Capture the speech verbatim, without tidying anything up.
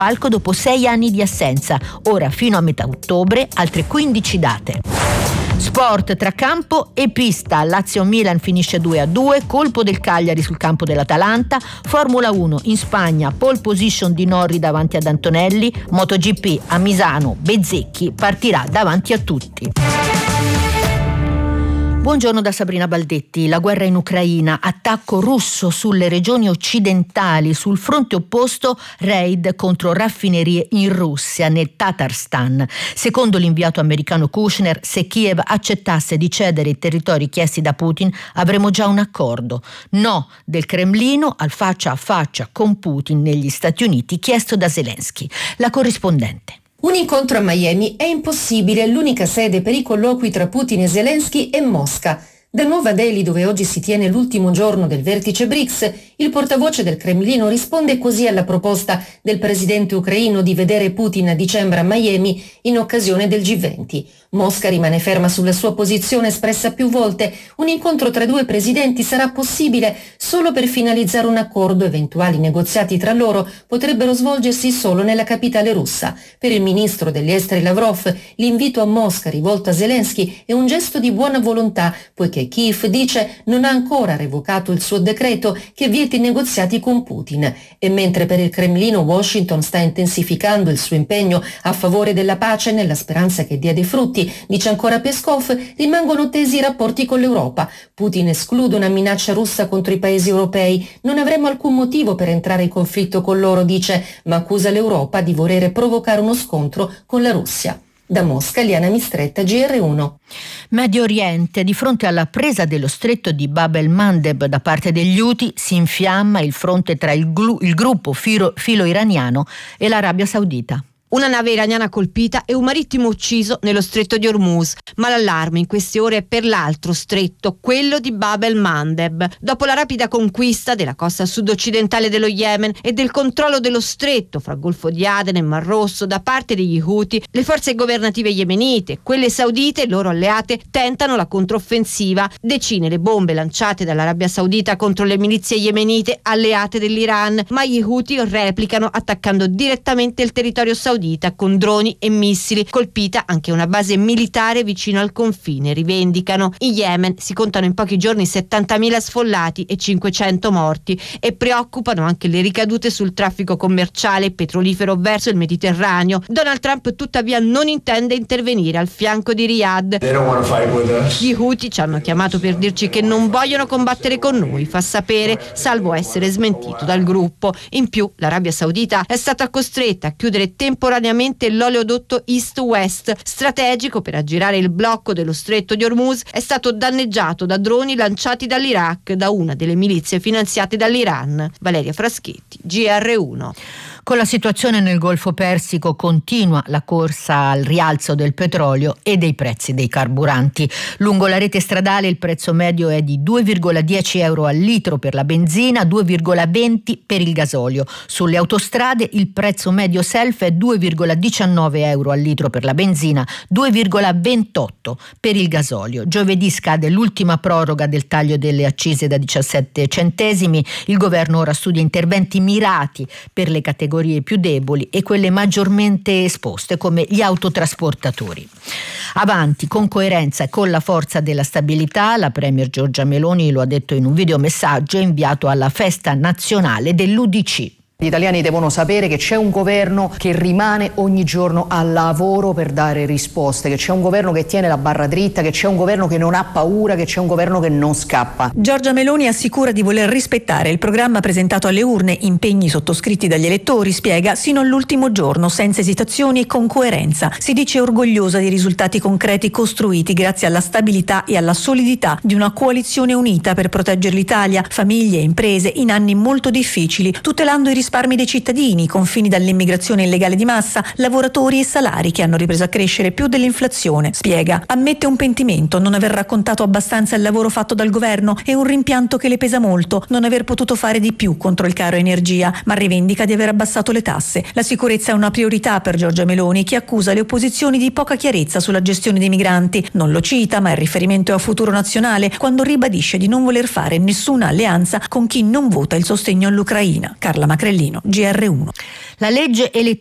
palco dopo sei anni di assenza. Ora fino a metà ottobre altre quindici date. Sport tra campo e pista. Lazio-Milan finisce due a due, colpo del Cagliari sul campo dell'Atalanta. Formula uno in Spagna, pole position di Norri davanti ad Antonelli. MotoGP a Misano, Bezzecchi partirà davanti a tutti. Buongiorno da Sabrina Baldetti. La guerra in Ucraina, attacco russo sulle regioni occidentali, sul fronte opposto raid contro raffinerie in Russia, nel Tatarstan. Secondo l'inviato americano Kushner, se Kiev accettasse di cedere i territori chiesti da Putin, avremo già un accordo. No del Cremlino al faccia a faccia con Putin negli Stati Uniti, chiesto da Zelensky. La corrispondente. Un incontro a Miami è impossibile, l'unica sede per i colloqui tra Putin e Zelensky è Mosca. Da Nuova Delhi, dove oggi si tiene l'ultimo giorno del vertice BRICS, il portavoce del Cremlino risponde così alla proposta del presidente ucraino di vedere Putin a dicembre a Miami in occasione del G venti. Mosca rimane ferma sulla sua posizione espressa più volte. Un incontro tra i due presidenti sarà possibile solo per finalizzare un accordo. Eventuali negoziati tra loro potrebbero svolgersi solo nella capitale russa. Per il ministro degli esteri Lavrov, l'invito a Mosca rivolto a Zelensky è un gesto di buona volontà, poiché Kiev, dice, non ha ancora revocato il suo decreto che vieta i negoziati con Putin. E mentre per il Cremlino Washington sta intensificando il suo impegno a favore della pace nella speranza che dia dei frutti, dice ancora Peskov, rimangono tesi i rapporti con l'Europa. Putin esclude una minaccia russa contro i paesi europei. Non avremmo alcun motivo per entrare in conflitto con loro, dice, ma accusa l'Europa di volere provocare uno scontro con la Russia. Da Mosca, Liana Mistretta, G R uno. Medio Oriente, di fronte alla presa dello stretto di Bab el-Mandeb da parte degli Houthi, si infiamma il fronte tra il, glu- il gruppo filo, filo iraniano e l'Arabia Saudita. Una nave iraniana colpita e un marittimo ucciso nello stretto di Hormuz, ma l'allarme in queste ore è per l'altro stretto, quello di Bab el-Mandeb. Dopo la rapida conquista della costa sud-occidentale dello Yemen e del controllo dello stretto fra Golfo di Aden e Mar Rosso da parte degli Houthi, le forze governative yemenite, quelle saudite e loro alleate tentano la controffensiva. Decine le bombe lanciate dall'Arabia Saudita contro le milizie yemenite alleate dell'Iran, ma gli Houthi replicano attaccando direttamente il territorio saudita con droni e missili. Colpita anche una base militare vicino al confine, rivendicano. In Yemen si contano in pochi giorni settantamila sfollati e cinquecento morti e preoccupano anche le ricadute sul traffico commerciale e petrolifero verso il Mediterraneo. Donald Trump tuttavia non intende intervenire al fianco di Riyadh. Gli Houthi ci hanno chiamato per dirci che non vogliono combattere con noi, fa sapere, salvo essere smentito dal gruppo. In più l'Arabia Saudita è stata costretta a chiudere temporaneamente l'oleodotto East-West, strategico per aggirare il blocco dello stretto di Hormuz. È stato danneggiato da droni lanciati dall'Iraq da una delle milizie finanziate dall'Iran. Valeria Fraschetti, G R uno. Con la situazione nel Golfo Persico continua la corsa al rialzo del petrolio e dei prezzi dei carburanti. Lungo la rete stradale il prezzo medio è di due virgola dieci euro al litro per la benzina, due virgola venti per il gasolio. Sulle autostrade il prezzo medio self è due virgola diciannove euro al litro per la benzina, due virgola ventotto per il gasolio. Giovedì scade l'ultima proroga del taglio delle accise da diciassette centesimi. Il governo ora studia interventi mirati per le categorie più deboli e quelle maggiormente esposte come gli autotrasportatori. Avanti con coerenza e con la forza della stabilità, la premier Giorgia Meloni lo ha detto in un videomessaggio inviato alla festa nazionale dell'U D C. Gli italiani devono sapere che c'è un governo che rimane ogni giorno al lavoro per dare risposte, che c'è un governo che tiene la barra dritta, che c'è un governo che non ha paura, che c'è un governo che non scappa. Giorgia Meloni assicura di voler rispettare il programma presentato alle urne, impegni sottoscritti dagli elettori, spiega, sino all'ultimo giorno, senza esitazioni e con coerenza. Si dice orgogliosa dei risultati concreti costruiti grazie alla stabilità e alla solidità di una coalizione unita per proteggere l'Italia, famiglie e imprese in anni molto difficili, tutelando i risparmi dei cittadini, confini dall'immigrazione illegale di massa, lavoratori e salari che hanno ripreso a crescere più dell'inflazione. Spiega, ammette un pentimento, non aver raccontato abbastanza il lavoro fatto dal governo e un rimpianto che le pesa molto, non aver potuto fare di più contro il caro energia, ma rivendica di aver abbassato le tasse. La sicurezza è una priorità per Giorgia Meloni, che accusa le opposizioni di poca chiarezza sulla gestione dei migranti. Non lo cita, ma il riferimento è a Futuro Nazionale, quando ribadisce di non voler fare nessuna alleanza con chi non vota il sostegno all'Ucraina. Carla Macrelli, Avellino, G R uno. La legge elettorale